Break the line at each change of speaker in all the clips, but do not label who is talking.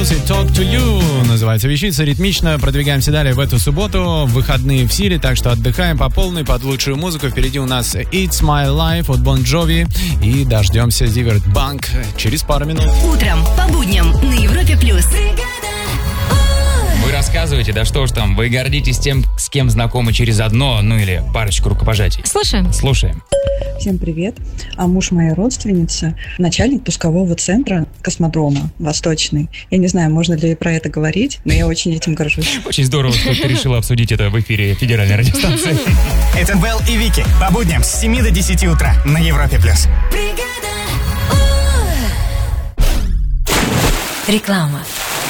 Plus и Talk to You называется вещица. Ритмично продвигаемся далее в эту субботу. Выходные в силе, так что отдыхаем по полной под лучшую музыку. Впереди у нас It's My Life от Bon Jovi. И дождемся Zivert Bank через пару минут.
Утром по будням на Европе Плюс.
Вы рассказываете, да что ж там, вы гордитесь тем, с кем знакомы через одно, ну или парочку рукопожатий. Слушаем.
Всем привет. Муж моей родственницы, начальник пускового центра космодрома Восточный. Я не знаю, можно ли про это говорить, но я очень этим горжусь.
Очень здорово, что ты решила обсудить это в эфире федеральной радиостанции.
Это Белл и Вики. По будням с 7 до 10 утра на Европе+.
Реклама.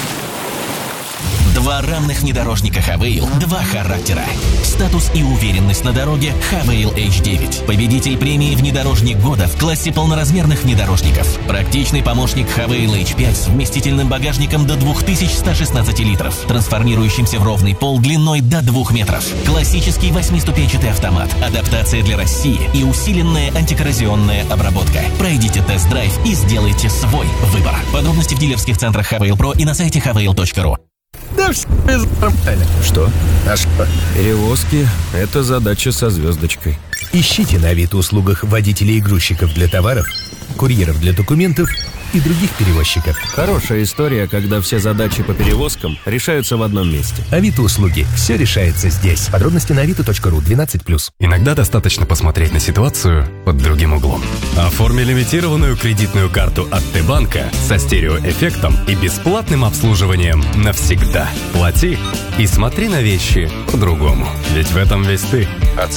Два равных внедорожника Хавейл, два характера. Статус и уверенность на дороге Хавейл H9. Победитель премии «Внедорожник года» в классе полноразмерных внедорожников. Практичный помощник Хавейл H5 с вместительным багажником до 2116 литров, трансформирующимся в ровный пол длиной до 2 метров. Классический 8-ступенчатый автомат, адаптация для России и усиленная антикоррозионная обработка. Пройдите тест-драйв и сделайте свой выбор. Подробности в дилерских центрах Хавейл Про и на сайте havail.ru.
Да что? А что? Перевозки – это задача со звездочкой.
Ищите на Авито-услугах водителей и грузчиков для товаров, курьеров для документов и других перевозчиков.
Хорошая история, когда все задачи по перевозкам решаются в одном месте.
Авито-услуги. Все решается здесь. Подробности на avito.ru 12+.
Иногда достаточно посмотреть на ситуацию под другим углом. Оформи лимитированную кредитную карту от Т-банка со стереоэффектом и бесплатным обслуживанием навсегда. Плати и смотри на вещи по-другому. Ведь в этом весь ты.